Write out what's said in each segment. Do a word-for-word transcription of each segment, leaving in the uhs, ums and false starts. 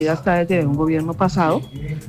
Hasta desde un gobierno pasado,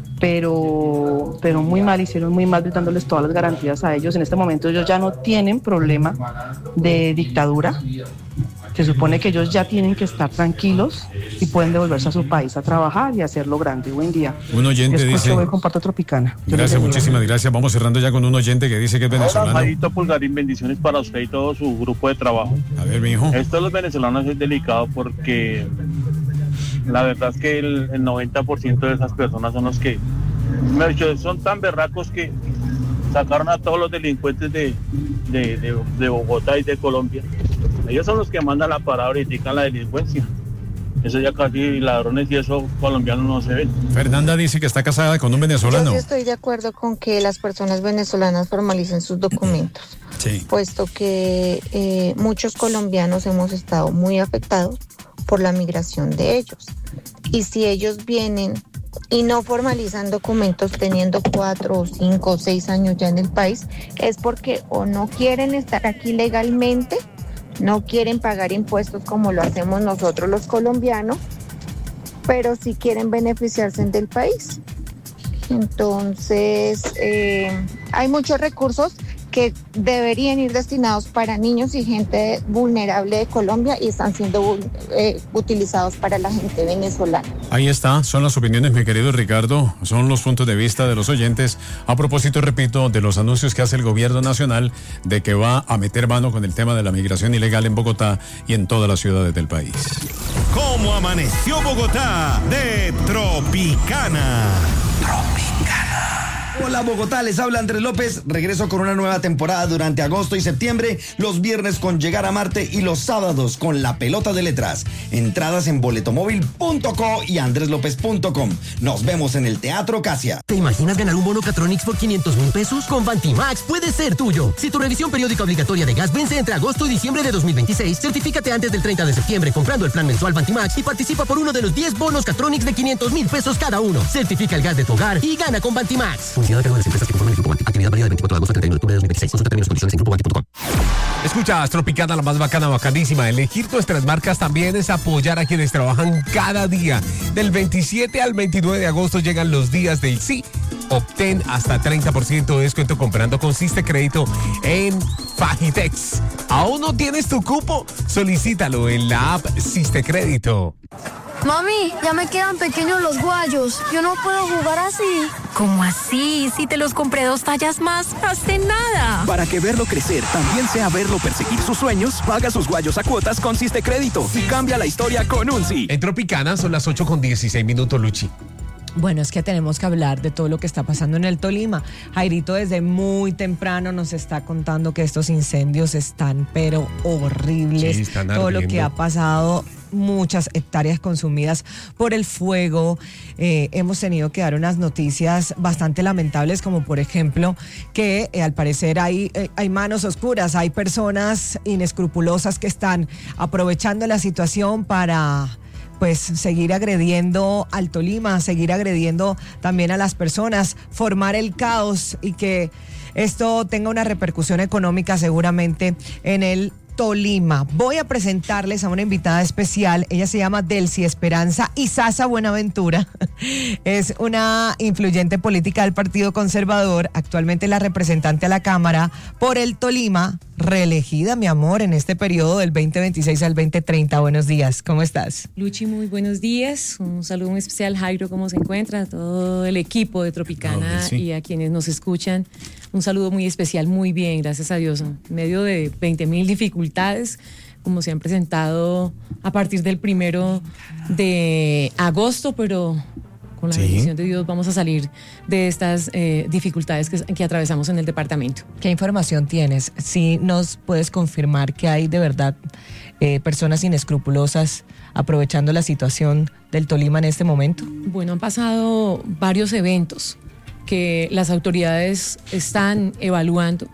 pero, pero muy mal, hicieron muy mal dándoles todas las garantías a ellos. En este momento ellos ya no tienen problema de dictadura. Se supone que ellos ya tienen que estar tranquilos y pueden devolverse a su país a trabajar y hacerlo grande. Buen día. Un oyente Escucho, dice... voy, comparto Tropicana. Gracias, muchísimas gracias. Vamos cerrando ya con un oyente que dice que es venezolano. Hola, Jairito Pulgarín, bendiciones para usted y todo su grupo de trabajo. A ver, mi hijo. Esto de los venezolanos es delicado porque la verdad es que el, el noventa por ciento de esas personas son los que son tan berracos que sacaron a todos los delincuentes de, de, de, de Bogotá y de Colombia. Ellos son los que mandan la parada y critican la delincuencia. Eso ya casi ladrones y eso colombianos no se ven. Fernanda dice que está casada con un venezolano. Yo sí estoy de acuerdo con que las personas venezolanas formalicen sus documentos, sí. puesto que eh, muchos colombianos hemos estado muy afectados por la migración de ellos. Y si ellos vienen y no formalizan documentos teniendo cuatro, cinco o seis años ya en el país, es porque o no quieren estar aquí legalmente, no quieren pagar impuestos como lo hacemos nosotros los colombianos, pero sí quieren beneficiarse del país. Entonces, eh, hay muchos recursos que deberían ir destinados para niños y gente vulnerable de Colombia y están siendo eh, utilizados para la gente venezolana. Ahí está, son las opiniones, mi querido Ricardo, son los puntos de vista de los oyentes. A propósito, repito, de los anuncios que hace el gobierno nacional de que va a meter mano con el tema de la migración ilegal en Bogotá y en todas las ciudades del país. ¿Cómo amaneció Bogotá? De Tropicana. Tropicana. Hola Bogotá, les habla Andrés López. Regreso con una nueva temporada durante agosto y septiembre, los viernes con Llegar a Marte y los sábados con La Pelota de Letras. Entradas en boletomóvil punto co y andres lópez punto com. Nos vemos en el Teatro Casia. ¿Te imaginas ganar un bono Catronics por quinientos mil pesos? Con Bantimax puede ser tuyo. Si tu revisión periódica obligatoria de gas vence entre agosto y diciembre de dos mil veintiséis, certifícate antes del treinta de septiembre comprando el plan mensual Bantimax y participa por uno de los diez bonos Catronics de quinientos mil pesos cada uno. Certifica el gas de tu hogar y gana con Bantimax. Funcionado a cargo de las empresas que conforman el Grupo Banti. Actividad válida del veinticuatro de agosto al treinta y uno de octubre de dos mil veintiséis. Consulta términos y condiciones en grupo banti punto com. Escuchas Tropicana, la más bacana, bacanísima. Elegir nuestras marcas también es apoyar a quienes trabajan cada día. Del veintisiete al veintinueve de agosto llegan los días del sí. Obtén hasta treinta por ciento de descuento comprando con Siste Crédito en Fagitex. ¿Aún no tienes tu cupo? Solicítalo en la app Siste Crédito. Mami, ya me quedan pequeños los guayos. Yo no puedo jugar así. ¿Cómo así? Si te los compré dos tallas más, hace nada. Para que verlo crecer también sea verlo perseguir sus sueños, paga sus guayos a cuotas con Siste Crédito y cambia la historia con un sí. En Tropicana son las ocho con dieciséis minutos, Luchi. Bueno, es que tenemos que hablar de todo lo que está pasando en el Tolima. Jairito desde muy temprano nos está contando que estos incendios están pero horribles. Sí, están todo ardiendo. lo que ha pasado, muchas hectáreas consumidas por el fuego. Eh, hemos tenido que dar unas noticias bastante lamentables, como por ejemplo que eh, al parecer hay, eh, hay manos oscuras, hay personas inescrupulosas que están aprovechando la situación para pues seguir agrediendo al Tolima, seguir agrediendo también a las personas, formar el caos y que esto tenga una repercusión económica seguramente en el Tolima. Voy a presentarles a una invitada especial. Ella se llama Delcy Esperanza Izaza Buenaventura. Es una influyente política del Partido Conservador, actualmente la representante a la Cámara por el Tolima, reelegida, mi amor, en este periodo del veinte veintiséis al veinte treinta. Buenos días, ¿cómo estás? Luchi, muy buenos días. Un saludo muy especial, Jairo, ¿cómo se encuentra? A todo el equipo de Tropicana oh, sí. y a quienes nos escuchan. Un saludo muy especial, muy bien, gracias a Dios. En medio de veinte mil dificultades, como se han presentado a partir del primero de agosto, pero con la sí. bendición de Dios vamos a salir de estas eh, dificultades que, que atravesamos en el departamento. ¿Qué información tienes? Si nos puedes confirmar que hay de verdad eh, personas inescrupulosas aprovechando la situación del Tolima en este momento. Bueno, han pasado varios eventos que las autoridades están evaluando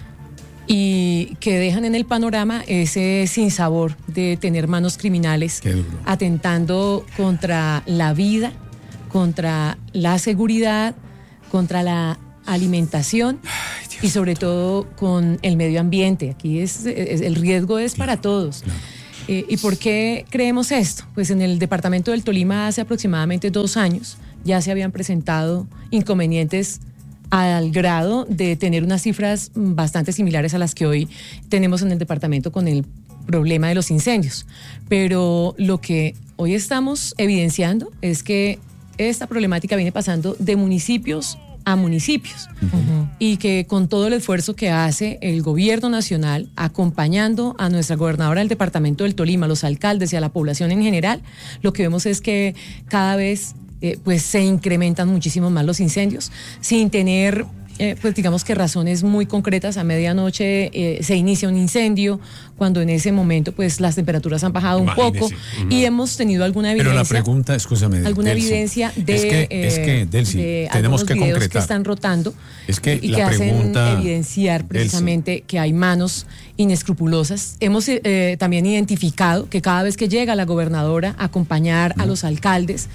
y que dejan en el panorama ese sinsabor de tener manos criminales atentando contra la vida, contra la seguridad, contra la alimentación Ay, y sobre todo con el medio ambiente. Aquí es, es el riesgo es claro, para todos. Claro. Eh, ¿Y por qué creemos esto? Pues en el departamento del Tolima hace aproximadamente dos años ya se habían presentado inconvenientes al grado de tener unas cifras bastante similares a las que hoy tenemos en el departamento con el problema de los incendios. Pero lo que hoy estamos evidenciando es que esta problemática viene pasando de municipios a municipios, uh-huh. y que con todo el esfuerzo que hace el gobierno nacional, acompañando a nuestra gobernadora del departamento del Tolima, a los alcaldes y a la población en general, lo que vemos es que cada vez eh, pues se incrementan muchísimo más los incendios, sin tener Eh, pues digamos que razones muy concretas. A medianoche eh, se inicia un incendio, cuando en ese momento pues las temperaturas han bajado un Imagínese. poco, uh-huh. y hemos tenido alguna evidencia. Pero la pregunta, escúchame, alguna Delcy, evidencia de, es que, eh, es que Delcy, de tenemos que videos concretar. que están rotando es que y la que pregunta, hacen evidenciar precisamente Delcy. que hay manos inescrupulosas. Hemos eh, también identificado que cada vez que llega la gobernadora a acompañar uh-huh. a los alcaldes,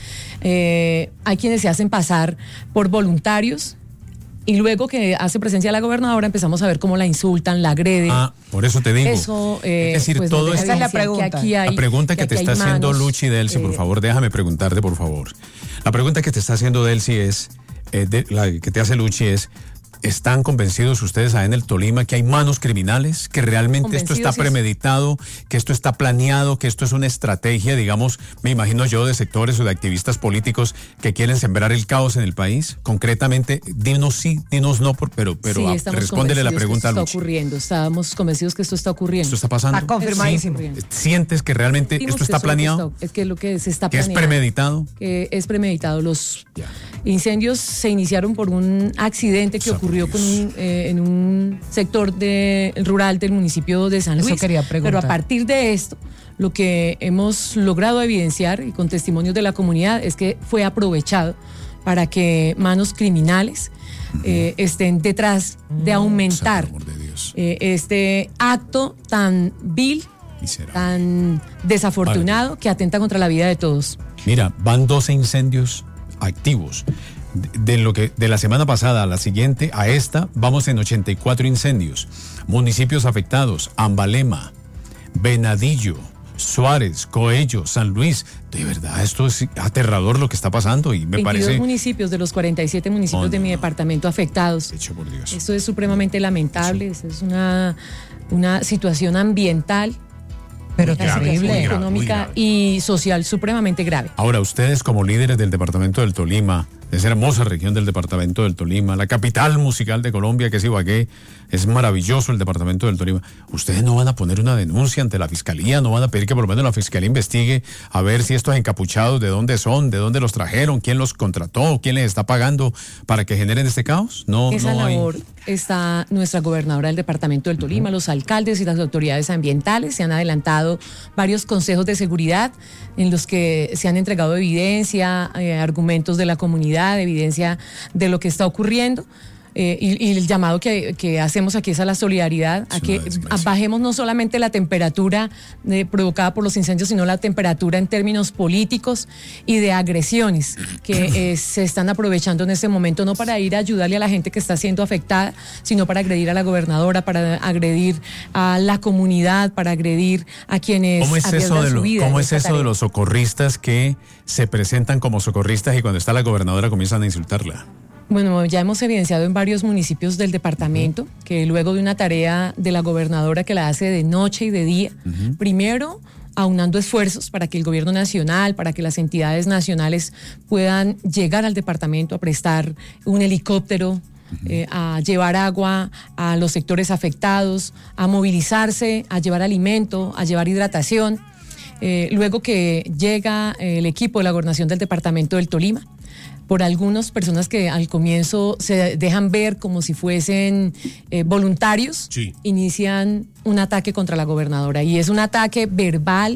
eh, hay quienes se hacen pasar por voluntarios. Y luego que hace presencia la gobernadora, empezamos a ver cómo la insultan, la agreden. Ah, por eso te digo. Eso, eh, es decir, pues todo esa es la pregunta. Que aquí hay, la pregunta que, que te está haciendo manos, Luchi Delcy, eh, por favor, déjame preguntarte, por favor. La pregunta que te está haciendo Delcy es, eh, de, la que te hace Luchi es, ¿están convencidos ustedes ahí en el Tolima que hay manos criminales? ¿Que realmente esto está premeditado? ¿Que esto está planeado? ¿Que esto es una estrategia, digamos, me imagino yo, de sectores o de activistas políticos que quieren sembrar el caos en el país? Concretamente, dinos sí, dinos no, por, pero, pero sí, a, respóndele la pregunta a Luchi. Está ocurriendo, estábamos convencidos que esto está ocurriendo. ¿Esto está pasando? Está confirmadísimo. Sí. ¿Sientes que realmente Sentimos esto está planeado? Está, es que lo que se está ¿Que planeando. es premeditado? Que es premeditado. Los yeah. incendios se iniciaron por un accidente que ocurrió ocurrió con un, eh, en un sector de, rural del municipio de San Luis. Eso quería preguntar. Pero a partir de esto, lo que hemos logrado evidenciar, y con testimonios de la comunidad, es que fue aprovechado para que manos criminales eh, estén detrás de aumentar eh, este acto tan vil, Miserable. tan desafortunado, vale. que atenta contra la vida de todos. Mira, van doce incendios activos. De, de lo que de la semana pasada a la siguiente, a esta, vamos en ochenta y cuatro incendios. Municipios afectados: Ambalema, Venadillo, Suárez, Coello, San Luis. De verdad, esto es aterrador lo que está pasando y me veintidós parece... municipios de los cuarenta y siete municipios oh, no, de mi departamento afectados. Hecho por Dios. Esto es supremamente lamentable, esto es una, una situación ambiental, pero terrible, económica y social supremamente grave. Ahora, ustedes como líderes del departamento del Tolima, de esa hermosa región del departamento del Tolima, la capital musical de Colombia, que es Ibagué, es maravilloso el departamento del Tolima. ¿Ustedes no van a poner una denuncia ante la fiscalía? ¿No van a pedir que por lo menos la fiscalía investigue a ver si estos encapuchados, de dónde son, de dónde los trajeron, quién los contrató, quién les está pagando para que generen este caos? No, Esa no hay... labor está nuestra gobernadora del departamento del Tolima, uh-huh. los alcaldes y las autoridades ambientales. Se han adelantado varios consejos de seguridad en los que se han entregado evidencia, eh, argumentos de la comunidad, evidencia de lo que está ocurriendo. Eh, y, y el llamado que, que hacemos aquí es a la solidaridad, a que bajemos no solamente la temperatura eh, provocada por los incendios, sino la temperatura en términos políticos y de agresiones que eh, se están aprovechando en este momento, no para ir a ayudarle a la gente que está siendo afectada, sino para agredir a la gobernadora, para agredir a la comunidad, para agredir a quienes ¿Cómo es eso de su lo, vida. ¿Cómo es eso de los socorristas que se presentan como socorristas y cuando está la gobernadora comienzan a insultarla? Bueno, ya hemos evidenciado en varios municipios del departamento uh-huh. que luego de una tarea de la gobernadora que la hace de noche y de día, uh-huh. primero aunando esfuerzos para que el gobierno nacional, para que las entidades nacionales puedan llegar al departamento a prestar un helicóptero, uh-huh. eh, a llevar agua a los sectores afectados, a movilizarse, a llevar alimento, a llevar hidratación. Eh, luego que llega el equipo de la gobernación del departamento del Tolima, por algunas personas que al comienzo se dejan ver como si fuesen eh, voluntarios, sí. inician un ataque contra la gobernadora. Y es un ataque verbal,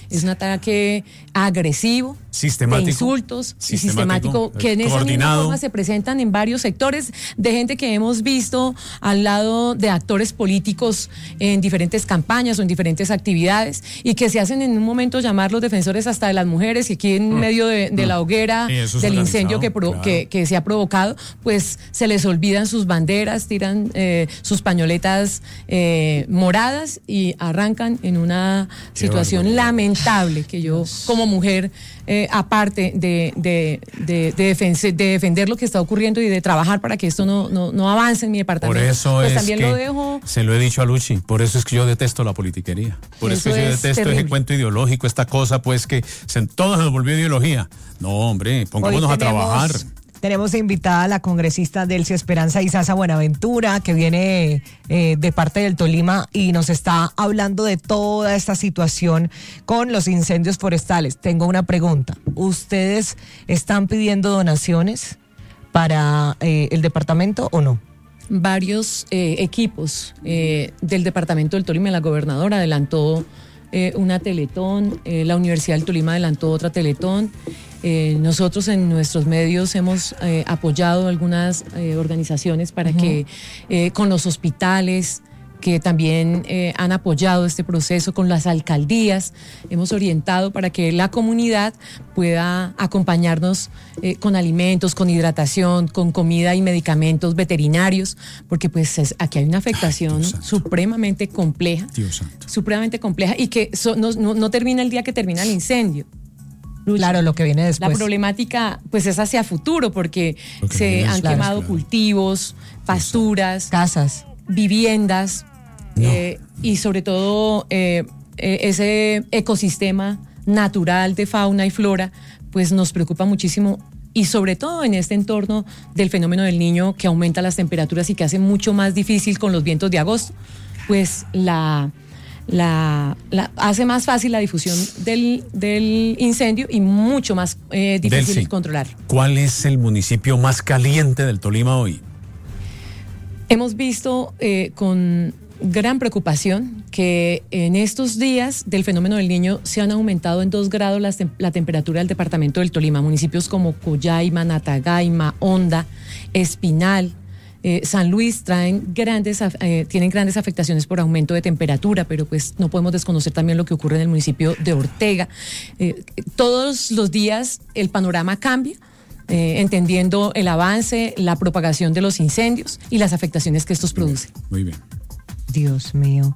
Es un ataque agresivo, sistemático, de insultos, sistemático, y sistemático, que en esa misma forma se presentan en varios sectores de gente que hemos visto al lado de actores políticos en diferentes campañas o en diferentes actividades y que se hacen en un momento llamar los defensores hasta de las mujeres, y aquí en mm. medio de, de mm. la hoguera sí, del incendio que, pro, claro. que, que se ha provocado, pues se les olvidan sus banderas, tiran eh, sus pañoletas eh, moradas y arrancan en una Qué situación barbaridad. lamentable que yo como mujer, eh, aparte de, de, de, de, defense, de defender lo que está ocurriendo y de trabajar para que esto no, no, no avance en mi departamento, por eso pues es también que lo dejo. Se lo he dicho a Luchi, por eso es que yo detesto la politiquería, por eso, eso es que yo detesto terrible. ese cuento ideológico, esta cosa pues que se, todo se nos volvió ideología. No, hombre, pongámonos tenemos... a trabajar. Tenemos invitada a la congresista Delcy Esperanza Izaza Buenaventura, que viene eh, de parte del Tolima y nos está hablando de toda esta situación con los incendios forestales. Tengo una pregunta. ¿Ustedes están pidiendo donaciones para eh, el departamento o no? Varios eh, equipos eh, del departamento del Tolima, la gobernadora adelantó eh, una teletón, eh, la Universidad del Tolima adelantó otra teletón. Eh, nosotros en nuestros medios hemos eh, apoyado algunas eh, organizaciones para uh-huh. que eh, con los hospitales que también eh, han apoyado este proceso, con las alcaldías, hemos orientado para que la comunidad pueda acompañarnos eh, con alimentos, con hidratación, con comida y medicamentos veterinarios, porque pues es, aquí hay una afectación Ay, supremamente compleja, supremamente compleja y que so, no, no, no termina el día que termina el incendio. Lucha. Claro, lo que viene después. La problemática pues es hacia futuro, porque se han claro, quemado claro. cultivos, pasturas, casas, viviendas no. eh, y sobre todo eh, eh, ese ecosistema natural de fauna y flora pues nos preocupa muchísimo, y sobre todo en este entorno del fenómeno del Niño, que aumenta las temperaturas y que hace mucho más difícil con los vientos de agosto, pues la... La, la, hace más fácil la difusión del, del incendio y mucho más eh, difícil Delcy, controlar. ¿Cuál es el municipio más caliente del Tolima hoy? Hemos visto eh, con gran preocupación que en estos días del fenómeno del Niño se han aumentado en dos grados la, la temperatura del departamento del Tolima. Municipios como Collaima, Natagaima, Honda, Espinal, Eh, San Luis traen grandes, eh, tienen grandes afectaciones por aumento de temperatura, pero pues no podemos desconocer también lo que ocurre en el municipio de Ortega. Eh, todos los días el panorama cambia, eh, entendiendo el avance, la propagación de los incendios y las afectaciones que estos producen. Muy bien. Dios mío.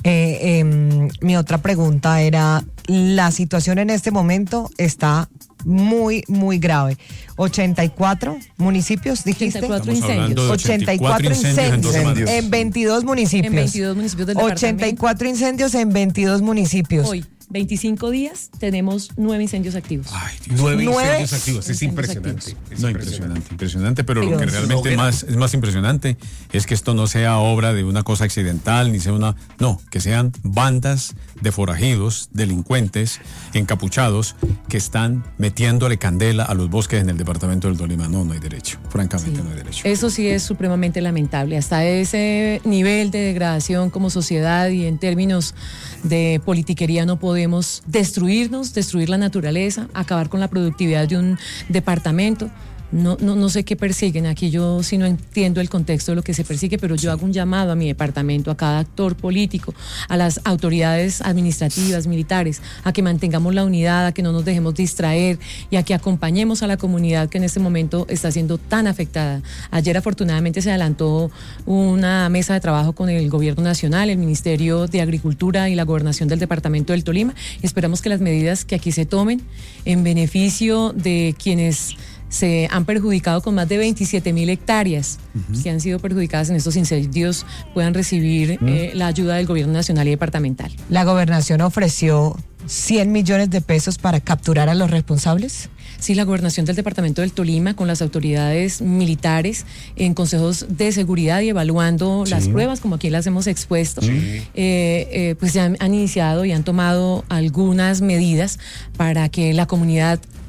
Eh, eh, mi otra pregunta era, la situación en este momento está muy, muy grave. ochenta y cuatro municipios, dijiste. ochenta y cuatro incendios. ochenta y cuatro incendios, incendios en veintidós municipios. En veintidós municipios del departamento. ochenta y cuatro incendios en veintidós municipios. Hoy, veinticinco días, tenemos nueve incendios activos. Ay, Dios. Nueve, nueve incendios activos, es impresionante. Es no, impresionante, impresionante, pero Dios. Lo que realmente más, es más impresionante es que esto no sea obra de una cosa accidental, ni sea una... No, que sean bandas de forajidos, delincuentes, encapuchados, que están metiéndole candela a los bosques en el departamento del Tolima. No, no hay derecho, francamente sí. no hay derecho. Eso sí es supremamente lamentable. Hasta ese nivel de degradación como sociedad y en términos de politiquería no podemos destruirnos, destruir la naturaleza, acabar con la productividad de un departamento. No, no, no sé qué persiguen. Aquí yo sí no entiendo el contexto de lo que se persigue, pero yo hago un llamado a mi departamento, a cada actor político, a las autoridades administrativas, militares, a que mantengamos la unidad, a que no nos dejemos distraer y a que acompañemos a la comunidad que en este momento está siendo tan afectada. Ayer afortunadamente se adelantó una mesa de trabajo con el Gobierno Nacional, el Ministerio de Agricultura y la Gobernación del Departamento del Tolima, y esperamos que las medidas que aquí se tomen en beneficio de quienes se han perjudicado con más de veintisiete mil hectáreas uh-huh. que han sido perjudicadas en estos incendios puedan recibir uh-huh. eh, la ayuda del gobierno nacional y departamental. ¿La gobernación ofreció cien millones de pesos para capturar a los responsables? Sí, la gobernación del departamento del Tolima con las autoridades militares en consejos de seguridad y evaluando sí. las pruebas como aquí las hemos expuesto, sí. eh, eh, pues ya han, han iniciado y han tomado algunas medidas para que la comunidad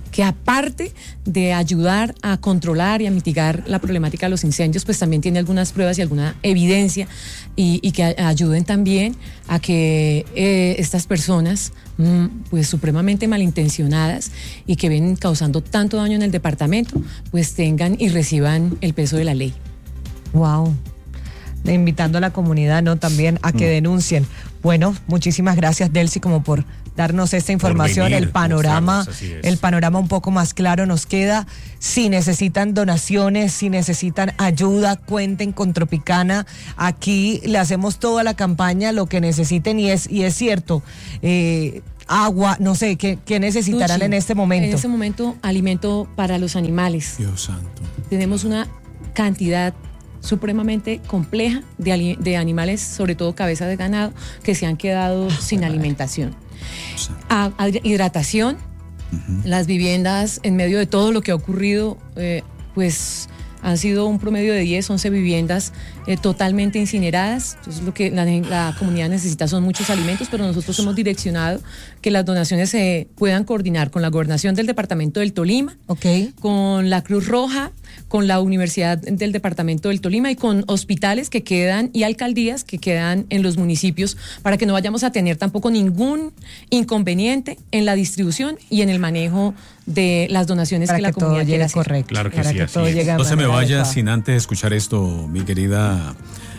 que aparte de ayudar a controlar y a mitigar la problemática de los incendios, pues también tiene algunas pruebas y alguna evidencia y, y que a, ayuden también a que eh, estas personas mm, pues supremamente malintencionadas y que vienen causando tanto daño en el departamento, pues tengan y reciban el peso de la ley. Wow. Invitando a la comunidad, ¿no? También a que mm. denuncien. Bueno, muchísimas gracias, Delcy, como por darnos esta información, venir, el panorama, el panorama un poco más claro nos queda. Si necesitan donaciones, si necesitan ayuda, cuenten con Tropicana. Aquí le hacemos toda la campaña, lo que necesiten, y es, y es cierto. Eh, agua, no sé, ¿qué, qué necesitarán Tucci, en este momento? En este momento, alimento para los animales. Dios santo. Tenemos una cantidad supremamente compleja de, de animales, sobre todo cabezas de ganado, que se han quedado sin alimentación. A, a hidratación, uh-huh. Las viviendas, en medio de todo lo que ha ocurrido, eh, pues han sido un promedio de diez, once viviendas eh, totalmente incineradas. Entonces lo que la, la comunidad necesita son muchos alimentos, pero nosotros hemos direccionado que las donaciones se puedan coordinar con la gobernación del departamento del Tolima, okay. con la Cruz Roja, con la Universidad del Departamento del Tolima y con hospitales que quedan y alcaldías que quedan en los municipios, para que no vayamos a tener tampoco ningún inconveniente en la distribución y en el manejo de las donaciones para que, que la todo comunidad llegue quiera hacer. Correcto. Claro que para sí, que así todo es. llegue No se me vaya adecuada. sin antes escuchar esto, mi querida